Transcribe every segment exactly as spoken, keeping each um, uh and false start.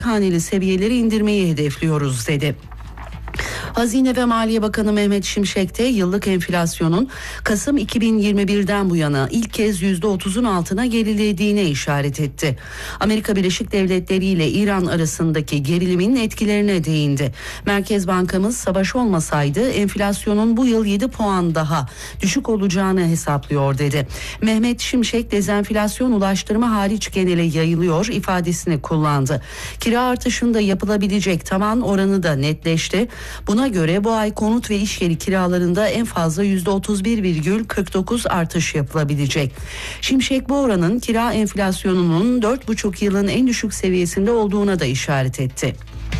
haneli seviyeleri indirmeyi hedefliyoruz dedi. Hazine ve Maliye Bakanı Mehmet Şimşek de yıllık enflasyonun Kasım iki bin yirmi birden bu yana ilk kez yüzde otuzun altına gerilediğine işaret etti. Amerika Birleşik Devletleri ile İran arasındaki gerilimin etkilerine değindi. Merkez Bankamız savaş olmasaydı enflasyonun bu yıl yedi puan daha düşük olacağını hesaplıyor dedi. Mehmet Şimşek dezenflasyon ulaştırma hariç genele yayılıyor ifadesini kullandı. Kira artışında yapılabilecek tavan oranı da netleşti. Buna göre bu ay konut ve iş yeri kiralarında en fazla yüzde otuz bir virgül kırk dokuz artış yapılabilecek. Şimşek bu oranın kira enflasyonunun dört buçuk yılın en düşük seviyesinde olduğuna da işaret etti.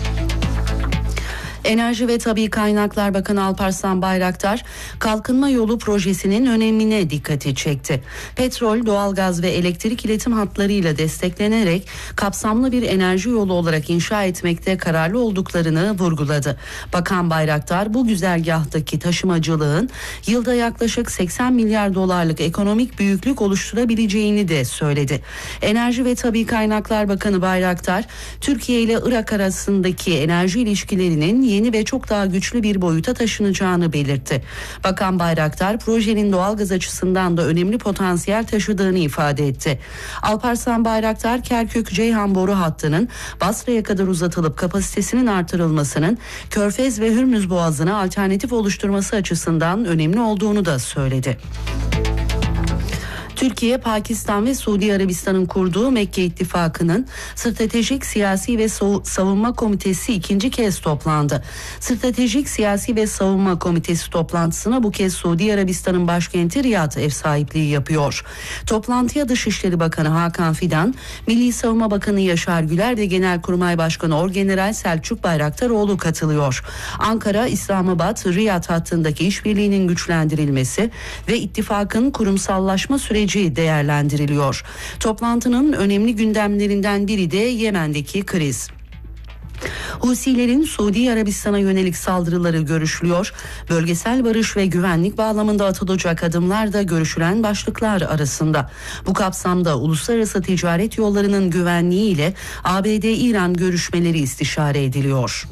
Enerji ve Tabii Kaynaklar Bakanı Alparslan Bayraktar, kalkınma yolu projesinin önemine dikkati çekti. Petrol, doğalgaz ve elektrik iletim hatlarıyla desteklenerek kapsamlı bir enerji yolu olarak inşa etmekte kararlı olduklarını vurguladı. Bakan Bayraktar, bu güzergahtaki taşımacılığın yılda yaklaşık seksen milyar dolarlık ekonomik büyüklük oluşturabileceğini de söyledi. Enerji ve Tabii Kaynaklar Bakanı Bayraktar, Türkiye ile Irak arasındaki enerji ilişkilerinin yeni ve çok daha güçlü bir boyuta taşınacağını belirtti. Bakan Bayraktar, projenin doğalgaz açısından da önemli potansiyel taşıdığını ifade etti. Alparslan Bayraktar, Kerkük-Ceyhan boru hattının Basra'ya kadar uzatılıp kapasitesinin artırılmasının Körfez ve Hürmüz Boğazı'na alternatif oluşturması açısından önemli olduğunu da söyledi. Türkiye, Pakistan ve Suudi Arabistan'ın kurduğu Mekke İttifakı'nın Stratejik Siyasi ve Savunma Komitesi ikinci kez toplandı. Stratejik Siyasi ve Savunma Komitesi toplantısına bu kez Suudi Arabistan'ın başkenti Riyad ev sahipliği yapıyor. Toplantıya Dışişleri Bakanı Hakan Fidan, Milli Savunma Bakanı Yaşar Güler ve Genelkurmay Başkanı Orgeneral Selçuk Bayraktaroğlu katılıyor. Ankara, İslamabad, Riyad hattındaki işbirliğinin güçlendirilmesi ve ittifakın kurumsallaşma süreci değerlendiriliyor. Toplantının önemli gündemlerinden biri de Yemen'deki kriz. Husilerin Suudi Arabistan'a yönelik saldırıları görüşülüyor. Bölgesel barış ve güvenlik bağlamında atılacak adımlar da görüşülen başlıklar arasında. Bu kapsamda uluslararası ticaret yollarının güvenliği ile A B D-İran görüşmeleri istişare ediliyor.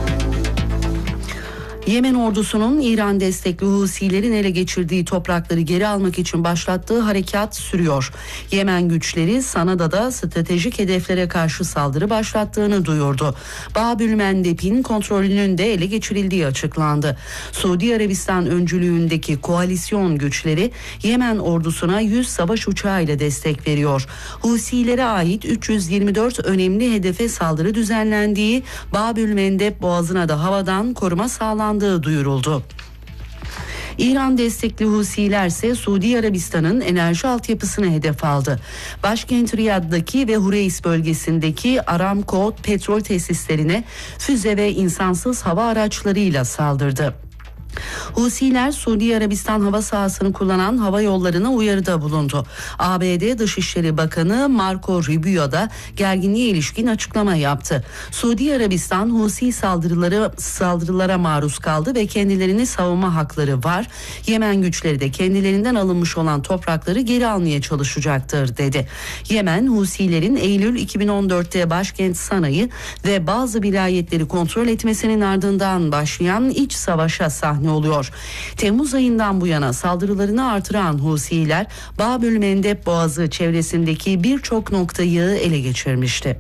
Yemen ordusunun İran destekli Husilerin ele geçirdiği toprakları geri almak için başlattığı harekat sürüyor. Yemen güçleri Sana'da da stratejik hedeflere karşı saldırı başlattığını duyurdu. Babül Mendeb'in kontrolünün de ele geçirildiği açıklandı. Suudi Arabistan öncülüğündeki koalisyon güçleri Yemen ordusuna yüz savaş uçağı ile destek veriyor. Husilere ait üç yüz yirmi dört önemli hedefe saldırı düzenlendiği Babül Mendeb boğazına da havadan koruma sağlandı duyuruldu. İran destekli Husiler ise Suudi Arabistan'ın enerji altyapısını hedef aldı. Başkent Riyad'daki ve Hureys bölgesindeki Aramco petrol tesislerine füze ve insansız hava araçlarıyla saldırdı. Husiler Suudi Arabistan hava sahasını kullanan hava yollarına uyarıda bulundu. A B D Dışişleri Bakanı Marco Rubio da gerginliğe ilişkin açıklama yaptı. Suudi Arabistan Husi saldırıları saldırılara maruz kaldı ve kendilerini savunma hakları var. Yemen güçleri de kendilerinden alınmış olan toprakları geri almaya çalışacaktır dedi. Yemen Husilerin Eylül iki bin on dörtte başkent Sana'yı ve bazı vilayetleri kontrol etmesinin ardından başlayan iç savaşa sahne oluyor. Temmuz ayından bu yana saldırılarını artıran Husiler Babül Mendeb Boğazı çevresindeki birçok noktayı ele geçirmişti.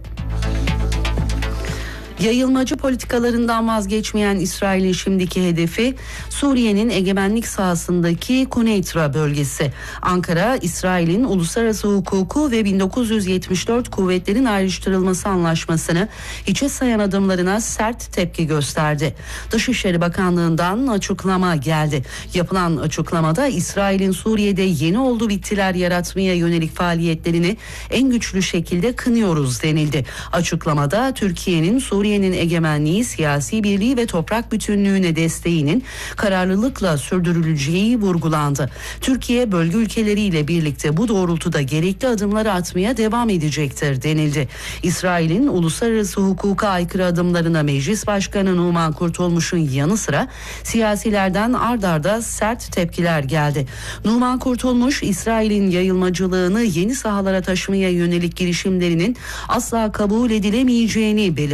Yayılmacı politikalarından vazgeçmeyen İsrail'in şimdiki hedefi Suriye'nin egemenlik sahasındaki Kuneytra bölgesi. Ankara, İsrail'in uluslararası hukuku ve bin dokuz yüz yetmiş dört kuvvetlerin ayrıştırılması anlaşmasını hiçe sayan adımlarına sert tepki gösterdi. Dışişleri Bakanlığı'ndan açıklama geldi. Yapılan açıklamada İsrail'in Suriye'de yeni oldu bittiler yaratmaya yönelik faaliyetlerini en güçlü şekilde kınıyoruz denildi. Açıklamada Türkiye'nin Suriye Suriye'nin egemenliği, siyasi birliği ve toprak bütünlüğüne desteğinin kararlılıkla sürdürüleceği vurgulandı. Türkiye bölge ülkeleriyle birlikte bu doğrultuda gerekli adımları atmaya devam edecektir denildi. İsrail'in uluslararası hukuka aykırı adımlarına Meclis Başkanı Numan Kurtulmuş'un yanı sıra siyasilerden ard arda sert tepkiler geldi. Numan Kurtulmuş, İsrail'in yayılmacılığını yeni sahalara taşımaya yönelik girişimlerinin asla kabul edilemeyeceğini belirtti.